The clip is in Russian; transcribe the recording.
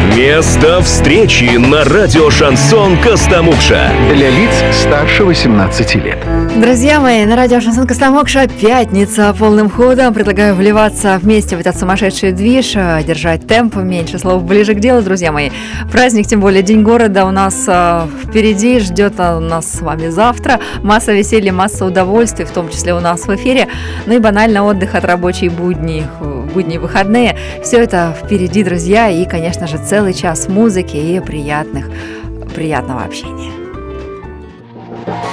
Место встречи на радио «Шансон Костомукша». Для лиц старше 18 лет. Друзья мои, на радио «Шансон Костомукша» пятница полным ходом. Предлагаю вливаться вместе в этот сумасшедший движ, держать темп, меньше слов, ближе к делу, друзья мои. Праздник, тем более День города у нас впереди, ждет нас с вами завтра. Масса веселья, масса удовольствий, в том числе у нас в эфире. Ну и банально отдых от рабочей будни, выходные. Все это впереди, друзья, и, конечно же, целый час музыки и приятного общения.